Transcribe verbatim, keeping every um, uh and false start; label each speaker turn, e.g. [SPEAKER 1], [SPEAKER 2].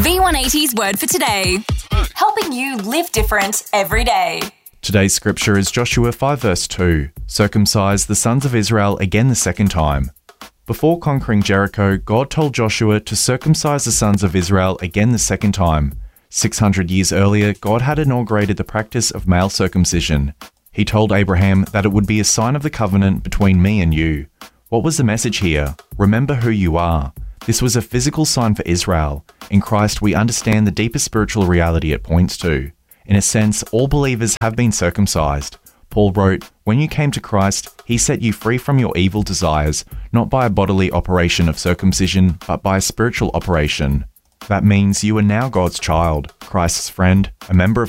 [SPEAKER 1] V one eighty's word for today. Helping you live different every day.
[SPEAKER 2] Today's scripture is Joshua five verse two. Circumcise the sons of Israel again the second time. Before conquering Jericho, God told Joshua to circumcise the sons of Israel again the second time. six hundred years earlier, God had inaugurated the practice of male circumcision. He told Abraham that it would be a sign of the covenant between me and you. What was the message here? Remember who you are. This was a physical sign for Israel. In Christ, we understand the deeper spiritual reality it points to. In a sense, all believers have been circumcised. Paul wrote, "When you came to Christ, he set you free from your evil desires, not by a bodily operation of circumcision, but by a spiritual operation." That means you are now God's child, Christ's friend, a member of